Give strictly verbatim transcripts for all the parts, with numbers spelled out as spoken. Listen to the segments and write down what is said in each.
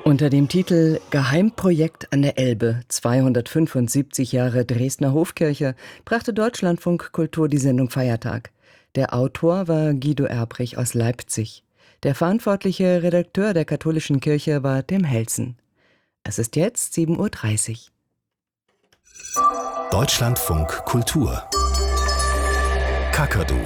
Unter dem Titel »Geheimprojekt an der Elbe, zweihundertfünfundsiebzig Jahre Dresdner Hofkirche« brachte Deutschlandfunk Kultur die Sendung Feiertag. Der Autor war Guido Erbrich aus Leipzig. Der verantwortliche Redakteur der katholischen Kirche war Tim Helsen. Es ist jetzt sieben Uhr dreißig. Deutschlandfunk Kultur. Kakadu.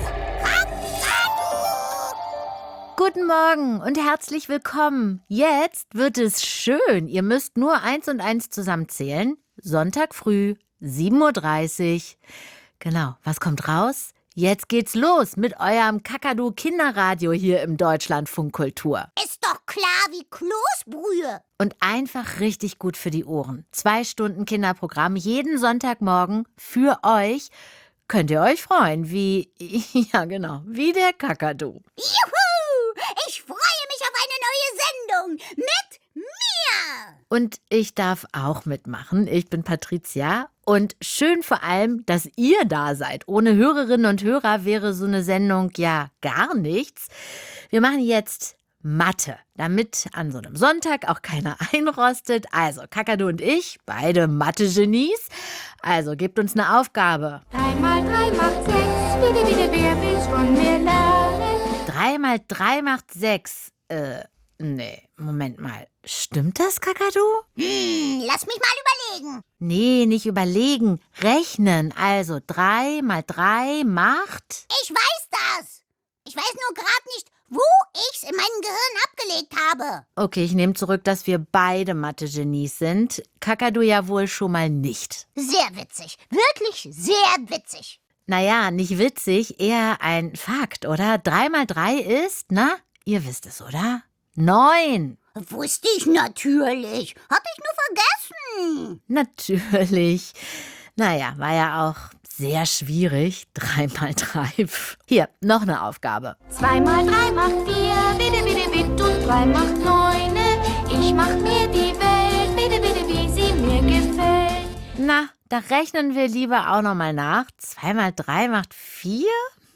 Guten Morgen und herzlich willkommen. Jetzt wird es schön. Ihr müsst nur eins und eins zusammenzählen. Sonntag früh, sieben Uhr dreißig. Genau, was kommt raus? Jetzt geht's los mit eurem Kakadu-Kinderradio hier im Deutschlandfunk Kultur. Ist doch klar wie Kloßbrühe. Und einfach richtig gut für die Ohren. Zwei Stunden Kinderprogramm jeden Sonntagmorgen für euch. Könnt ihr euch freuen, wie, ja genau, wie der Kakadu. Juhu! Ich freue mich auf eine neue Sendung mit mir. Und ich darf auch mitmachen. Ich bin Patricia. Und schön vor allem, dass ihr da seid. Ohne Hörerinnen und Hörer wäre so eine Sendung ja gar nichts. Wir machen jetzt Mathe, damit an so einem Sonntag auch keiner einrostet. Also Kakadu und ich, beide Mathe-Genies. Also gebt uns eine Aufgabe. Drei mal drei macht sechs, bitte, bitte, wer will's von mir lernen? Drei mal drei macht sechs. Äh, nee, Moment mal. Stimmt das, Kakadu? Hm, lass mich mal überlegen. Nee, nicht überlegen. Rechnen. Also drei mal drei macht... Ich weiß das. Ich weiß nur gerade nicht, wo ich's in meinem Gehirn abgelegt habe. Okay, ich nehme zurück, dass wir beide Mathe-Genies sind. Kakadu ja wohl schon mal nicht. Sehr witzig. Wirklich sehr witzig. Naja, nicht witzig, eher ein Fakt, oder? Drei mal drei ist, na, ihr wisst es, oder? Neun. Wusste ich natürlich. Hatte ich nur vergessen. Natürlich. Naja, war ja auch sehr schwierig. Drei mal drei. Hier, noch eine Aufgabe. Zwei mal drei macht vier, bitte, bitte, bitte, und drei macht neun. Ich mach mir die Welt, bitte, bitte, wie sie mir gefällt. Na, da rechnen wir lieber auch noch mal nach. Zwei mal drei macht vier?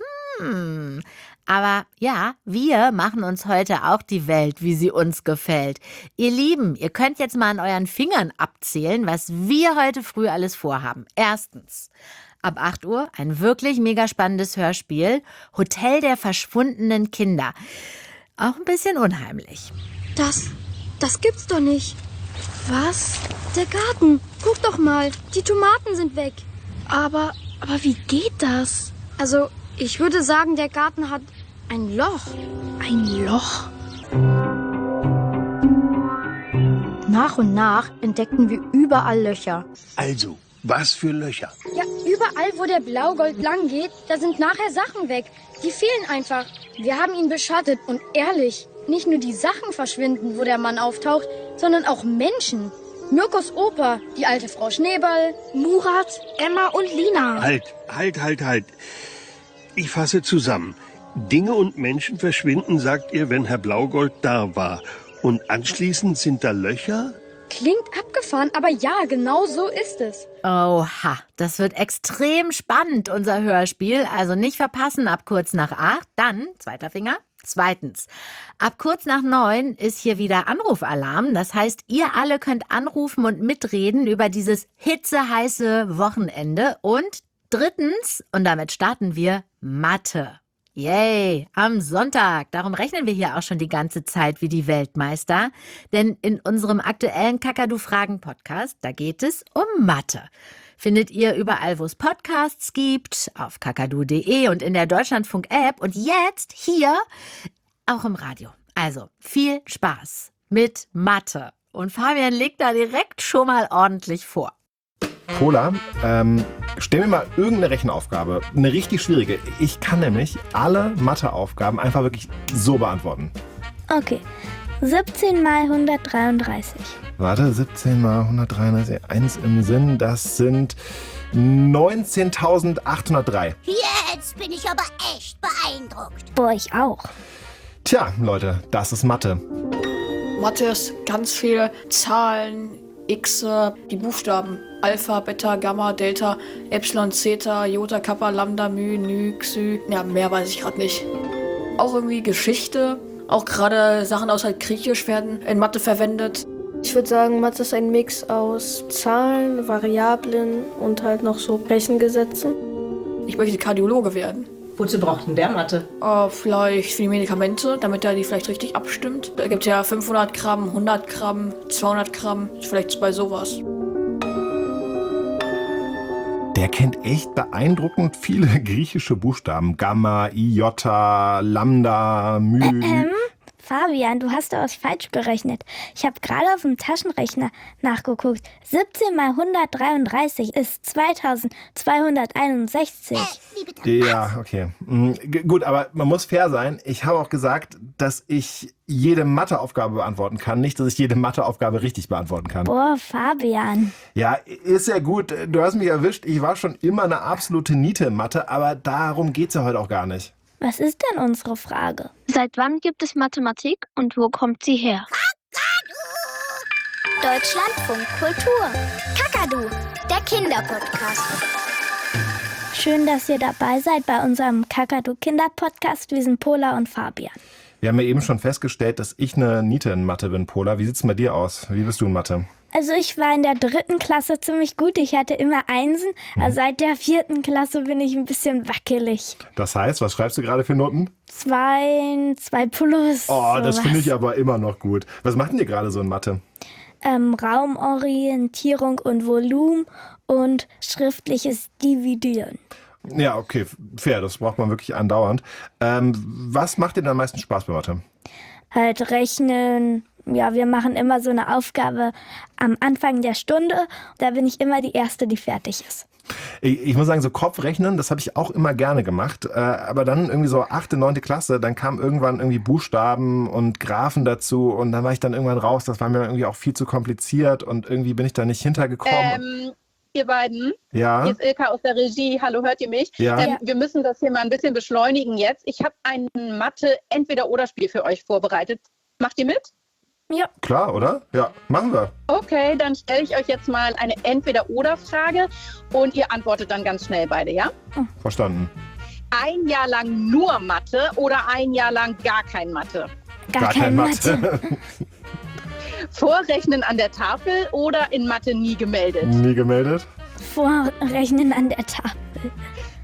Hm. Aber ja, wir machen uns heute auch die Welt, wie sie uns gefällt. Ihr Lieben, ihr könnt jetzt mal an euren Fingern abzählen, was wir heute früh alles vorhaben. Erstens, ab acht Uhr ein wirklich mega spannendes Hörspiel, Hotel der verschwundenen Kinder. Auch ein bisschen unheimlich. Das, das gibt's doch nicht. Was? Der Garten. Guck doch mal, die Tomaten sind weg. Aber, aber wie geht das? Also, ich würde sagen, der Garten hat ein Loch. Ein Loch? Nach und nach entdeckten wir überall Löcher. Also, was für Löcher? Ja, überall, wo der Blaugold lang geht, da sind nachher Sachen weg. Die fehlen einfach. Wir haben ihn beschattet und ehrlich, nicht nur die Sachen verschwinden, wo der Mann auftaucht, sondern auch Menschen. Mirkos Opa, die alte Frau Schneeball, Murat, Emma und Lina. Halt, halt, halt, halt. Ich fasse zusammen. Dinge und Menschen verschwinden, sagt ihr, wenn Herr Blaugold da war. Und anschließend sind da Löcher? Klingt abgefahren, aber ja, genau so ist es. Oha, das wird extrem spannend, unser Hörspiel. Also nicht verpassen ab kurz nach acht. Dann, zweiter Finger. Zweitens, ab kurz nach neun ist hier wieder Anrufalarm. Das heißt, ihr alle könnt anrufen und mitreden über dieses hitzeheiße Wochenende. Und drittens, und damit starten wir, Mathe. Yay, am Sonntag. Darum rechnen wir hier auch schon die ganze Zeit wie die Weltmeister. Denn in unserem aktuellen Kakadu-Fragen-Podcast, da geht es um Mathe. Findet ihr überall, wo es Podcasts gibt, auf kakadu punkt de und in der Deutschlandfunk-App und jetzt hier auch im Radio. Also viel Spaß mit Mathe. Und Fabian legt da direkt schon mal ordentlich vor. Pola, ähm, stell mir mal irgendeine Rechenaufgabe, eine richtig schwierige. Ich kann nämlich alle Matheaufgaben einfach wirklich so beantworten. Okay, siebzehn mal hundertdreiunddreißig. Warte, siebzehn mal hundertdreiunddreißig, eins im Sinn, das sind neunzehntausendachthundertdrei. Jetzt bin ich aber echt beeindruckt. Boah, ich auch. Tja, Leute, das ist Mathe. Mathe ist ganz viele Zahlen, X, die Buchstaben. Alpha, Beta, Gamma, Delta, Epsilon, Zeta, Iota, Kappa, Lambda, Mu, Nu, Xy. Ja, mehr weiß ich gerade nicht. Auch irgendwie Geschichte. Auch gerade Sachen aus halt Griechisch werden in Mathe verwendet. Ich würde sagen, Mathe ist ein Mix aus Zahlen, Variablen und halt noch so Rechengesetzen. Ich möchte Kardiologe werden. Wozu braucht denn der Mathe? Uh, vielleicht für die Medikamente, damit er die vielleicht richtig abstimmt. Da gibt es ja fünfhundert Gramm, hundert Gramm, zweihundert Gramm, vielleicht bei sowas. Der kennt echt beeindruckend viele griechische Buchstaben. Gamma, Iota, Lambda, My. Ähm, Fabian, du hast da was falsch gerechnet. Ich habe gerade auf dem Taschenrechner nachgeguckt. siebzehn mal hundertdreiunddreißig ist zweitausendzweihunderteinundsechzig. Ja, okay. Mhm, g- gut, aber man muss fair sein. Ich habe auch gesagt, dass ich jede Matheaufgabe beantworten kann. Nicht, dass ich jede Matheaufgabe richtig beantworten kann. Boah, Fabian. Ja, ist ja gut. Du hast mich erwischt. Ich war schon immer eine absolute Niete in Mathe, aber darum geht's ja heute auch gar nicht. Was ist denn unsere Frage? Seit wann gibt es Mathematik und wo kommt sie her? Deutschlandfunk Kultur. Kakadu, der Kinderpodcast. Schön, dass ihr dabei seid bei unserem Kakadu-Kinder-Podcast. Wir sind Pola und Fabian. Wir haben ja eben schon festgestellt, dass ich eine Niete in Mathe bin, Pola. Wie sieht's bei dir aus? Wie bist du in Mathe? Also ich war in der dritten Klasse ziemlich gut. Ich hatte immer Einsen. Mhm. Also seit der vierten Klasse bin ich ein bisschen wackelig. Das heißt, was schreibst du gerade für Noten? Zwei, zwei plus. Oh, sowas. Das finde ich aber immer noch gut. Was macht denn ihr gerade so in Mathe? Ähm, Raumorientierung und Volumen und schriftliches Dividieren. Ja, okay, fair. Das braucht man wirklich andauernd. Ähm, was macht dir denn am meisten Spaß bei Mathe? Halt rechnen. Ja, wir machen immer so eine Aufgabe am Anfang der Stunde. Da bin ich immer die Erste, die fertig ist. Ich, ich muss sagen, so Kopfrechnen, das habe ich auch immer gerne gemacht. Äh, aber dann irgendwie so achte, neunte Klasse, dann kamen irgendwann irgendwie Buchstaben und Graphen dazu. Und dann war ich dann irgendwann raus. Das war mir irgendwie auch viel zu kompliziert. Und irgendwie bin ich da nicht hintergekommen. Ähm, ihr beiden, ja? Hier ist Ilka aus der Regie. Hallo, hört ihr mich? Ja. Ähm, wir müssen das hier mal ein bisschen beschleunigen jetzt. Ich habe ein Mathe-Entweder-Oder-Spiel für euch vorbereitet. Macht ihr mit? Ja. Klar, oder? Ja, machen wir. Okay, dann stelle ich euch jetzt mal eine Entweder-Oder-Frage und ihr antwortet dann ganz schnell beide, ja? Verstanden. Ein Jahr lang nur Mathe oder ein Jahr lang gar kein Mathe? Gar, gar kein, kein Mathe. Mathe. Vorrechnen an der Tafel oder in Mathe nie gemeldet? Nie gemeldet. Vorrechnen an der Tafel.